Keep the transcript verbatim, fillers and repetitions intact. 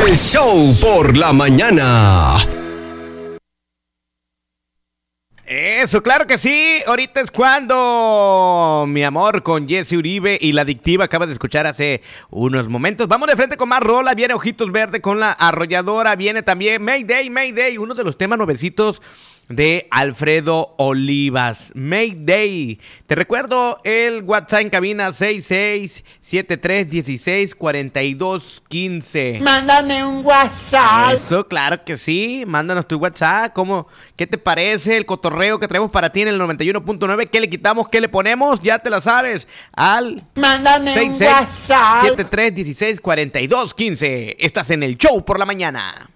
El show por la mañana. Eso, claro que sí. Ahorita es cuando mi amor con Jesse Uribe y La Adictiva acabas de escuchar hace unos momentos. Vamos de frente con más rola. Viene Ojitos Verde con La Arrolladora. Viene también Mayday, Mayday, uno de los temas nuevecitos de Alfredo Olivas. Mayday. Te recuerdo el WhatsApp en cabina seis seis siete tres uno seis cuatro dos uno cinco. Mándame un WhatsApp. Eso, claro que sí. Mándanos tu WhatsApp. ¿Cómo, ¿Qué te parece el cotorreo que traemos para ti en el noventa y uno punto nueve? ¿Qué le quitamos? ¿Qué le ponemos? Ya te la sabes. Al Mándame seis un seis WhatsApp. siete tres uno seis cuatro dos uno cinco. Estás en el show por la mañana.